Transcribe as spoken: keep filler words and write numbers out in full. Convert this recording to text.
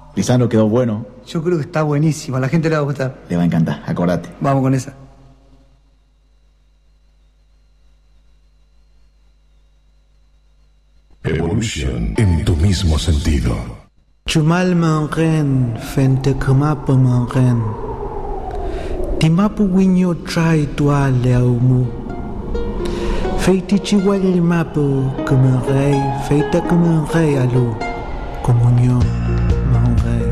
Lisandro, quedó bueno. Yo creo que está buenísimo, a la gente le va a gustar. Le va a encantar, acordate. Vamos con esa. Evolution en tu mismo sentido. Chumal mangen, fente kamapo mangen. Timapu winyo trai tua leaumu. Feiti chihuahua mapu, como rey, feita como rey alu. Comunión, mon rey.